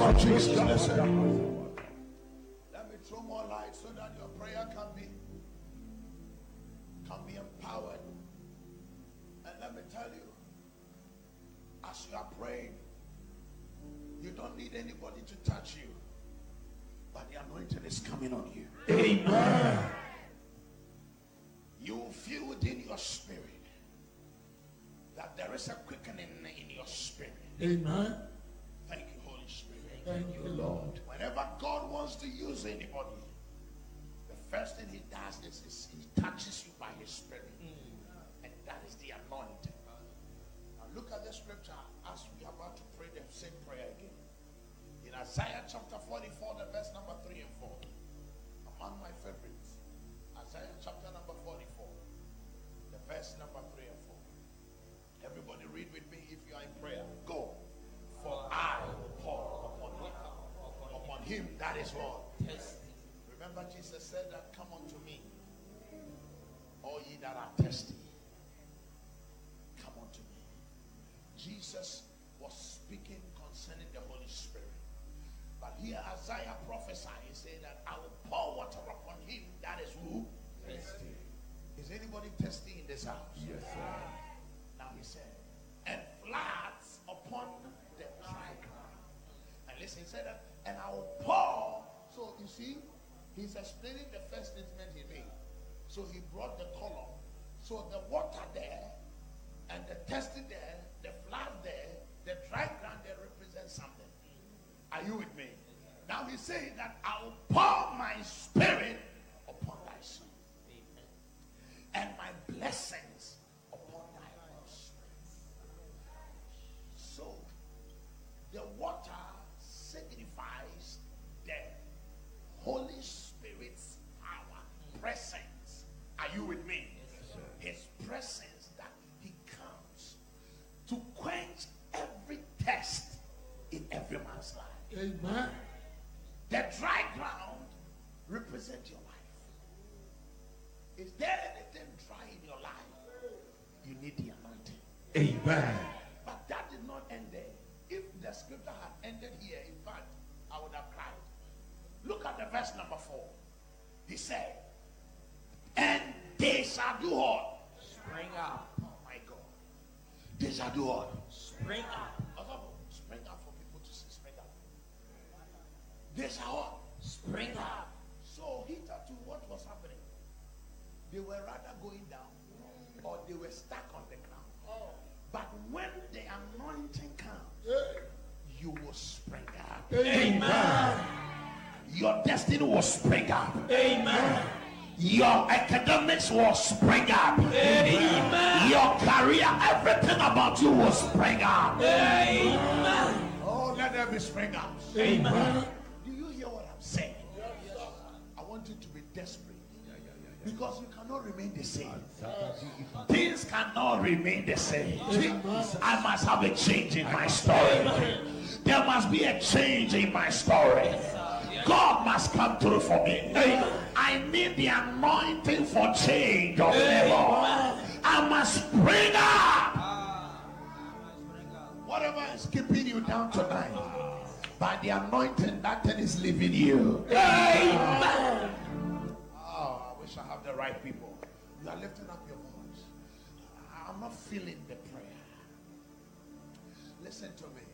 of Jesus. Listen. Let me throw more light so that your prayer can be empowered. And let me tell you, as you are praying, you don't need anybody to touch you, but the anointing is coming on you. Amen. You will feel within your spirit that there is a quickening in your spirit. Amen. Thank you, Holy Spirit. Thank you, Lord. Whenever God wants to use anybody, the first thing he does is he touches you by his spirit. And that is the anointing. Now look at the scripture as we are about to pray the same prayer again. In Isaiah chapter 44, the verse number 3 and 4. Among my favorites. Isaiah chapter number 44, the verse number 3 and 4. Everybody read with me if you are in prayer. Go. For I will pour upon him that is what? Remember Jesus said that, come unto me, all ye that are thirsty. Come unto me. Jesus was speaking concerning the Holy Spirit. But here Isaiah prophesied, he said that I will pour water upon him that is who? Thirsty. Is anybody thirsty in this house? Yes, sir. Now he said, and floods upon the dry ground. And listen, he said that, and I will pour. So you see, he's explaining the first statement he made. So he brought the column. So the water there, and the thirsty there, the flood there, the dry ground there represents something. Are you with me? Now he's saying that I will pour my spirit upon thy son, and my blessings upon thy offspring. So the water signifies the Holy Spirit's power, presence. Are you with me? His presence, that he comes to quench every thirst in every man's life. Amen. The dry ground represents your life. Is there anything dry in your life? You need the anointing. Amen. But that did not end there. If the scripture had ended here, in fact, I would have cried. Look at the verse number 4. He said, and they shall do what? Spring up. Oh my God. They shall do what? Spring up. Spring up for people to see. Spring up. They shall what? Spring up. So hitherto what was happening? They were rather going down, or they were stuck on the ground. But when the anointing comes, you will spring up. Amen. Your destiny will spring up. Amen. Your academics will spring up. Amen. Your career, everything about you will spring up. Amen. Oh, let there be spring up. Amen. Do you hear what I'm saying? I want you to be desperate. Because you cannot remain the same. Things cannot remain the same. I must have a change in my story. There must be a change in my story. God must come through for me. I need the anointing for change of level. I must spring up. Whatever is keeping you down tonight, by the anointing, that thing is leaving you. Amen. I have the right people. You are lifting up your voice. I'm not feeling the prayer. Listen to me.